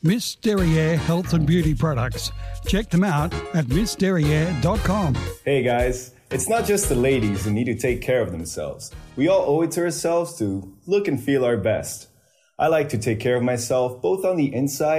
Miss Derriere Health and Beauty Products. Check them out at missderriere.com. Hey guys, it's not just the ladies who need to take care of themselves. We all owe it to ourselves to look and feel our best. I like to take care of myself both on the inside